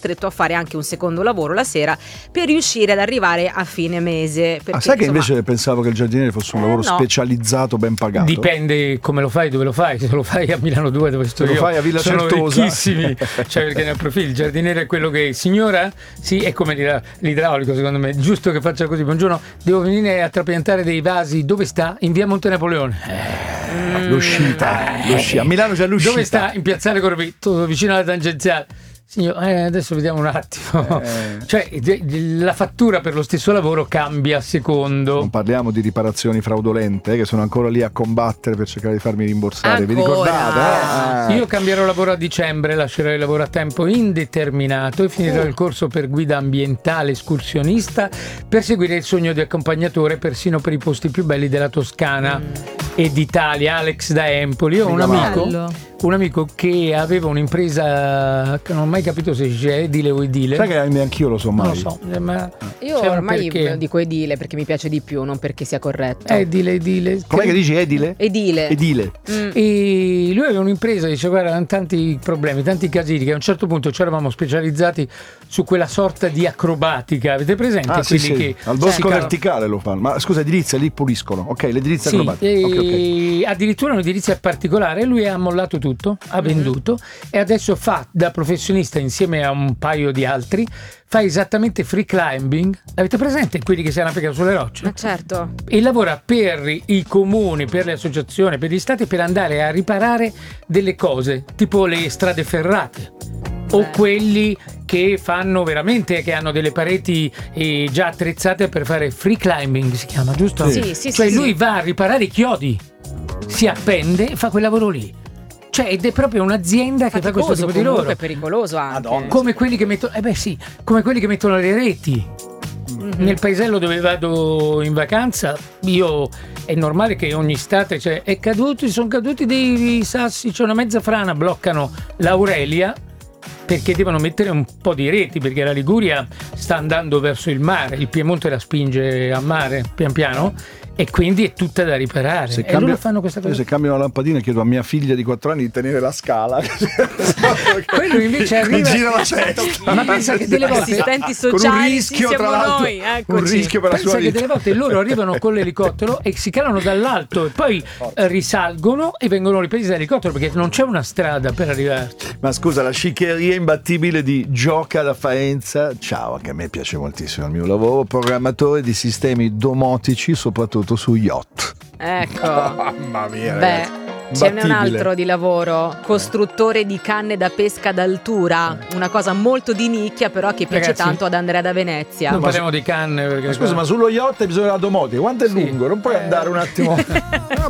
costretto a fare anche un secondo lavoro la sera per riuscire ad arrivare a fine mese. Perché, sai che invece pensavo che il giardiniere fosse un lavoro specializzato, ben pagato? Dipende come lo fai, dove lo fai. Se lo fai a Milano 2, dove sto io, lo fai a Villa sono Certosa, ricchissimi. Cioè, perché nel profilo il giardiniere è quello che, signora, sì, è come l'idraulico, secondo me, giusto che faccia così. Buongiorno, devo venire a trapiantare dei vasi. Dove sta? In via Monte Napoleone. L'uscita. A Milano c'è l'uscita. Dove sta? In piazzale Corvetto, vicino alla tangenziale. Signor, adesso vediamo un attimo. Cioè, la fattura per lo stesso lavoro cambia a secondo. Non parliamo di riparazioni fraudolente, che sono ancora lì a combattere per cercare di farmi rimborsare. Ancora? Vi ricordate? Io cambierò lavoro a dicembre, lascerò il lavoro a tempo indeterminato e finirò il corso per guida ambientale escursionista per seguire il sogno di accompagnatore persino per i posti più belli della Toscana e d'Italia. Alex da Empoli. Io ho un amico che aveva un'impresa che non ho mai capito se c'è edile o edile. Sai che anch'io lo so mai. Non lo so, ma io ormai dico edile perché mi piace di più, non perché sia corretto. Edile. Com'è che dici edile? Edile. E lui aveva un'impresa, dice guarda, erano tanti problemi, tanti casini, che a un certo punto ci eravamo specializzati su quella sorta di acrobatica. Avete presente? Sì. Che al bosco verticale lo fanno. Ma scusa, edilizia lì puliscono. Ok, l'edilizia acrobatica. Okay. Addirittura un'edilizia particolare. Lui ha mollato tutto, ha venduto e adesso fa da professionista insieme a un paio di altri, fa esattamente free climbing. Avete presente quelli che si arrampicano sulle rocce? Ma certo. E lavora per i comuni, per le associazioni, per gli stati, per andare a riparare delle cose tipo le strade ferrate o quelli che fanno veramente, che hanno delle pareti già attrezzate per fare free climbing, si chiama, giusto? Sì. Cioè lui va a riparare i chiodi, si appende e fa quel lavoro lì. Cioè, ed è proprio un'azienda che fa questo tipo di lavoro. È pericoloso anche. Madonna. Come quelli che mettono, come quelli che mettono le reti. Nel paesello dove vado in vacanza, io è normale che ogni estate sono caduti dei sassi, c'è una mezza frana, bloccano l'Aurelia perché devono mettere un po' di reti, perché la Liguria sta andando verso il mare, il Piemonte la spinge a mare pian piano e quindi è tutta da riparare. Loro fanno questa cosa. Se cambio una lampadina chiedo a mia figlia di 4 anni di tenere la scala. Quello invece arriva, gira la cesta. ma pensa che delle volte assistenti sociali, con un rischio, siamo tra l'altro, noi, eccoci. un rischio per la sua pensa che vita. delle volte loro arrivano con l'elicottero e si calano dall'alto e poi risalgono e vengono ripresi dall'elicottero perché non c'è una strada per arrivarci. Ma scusa, la sciccheria imbattibile di Gioca da Faenza. Ciao, che a me piace moltissimo il mio lavoro, programmatore di sistemi domotici, soprattutto su yacht. Ecco. Mamma mia, Beh, ragazzi. ce n'è un altro di lavoro, costruttore di canne da pesca d'altura, una cosa molto di nicchia però che piace tanto ad Andrea da Venezia. Non parliamo di canne perché Ma scusa, ma sullo yacht bisogna la domotica, quanto è lungo? Non puoi andare un attimo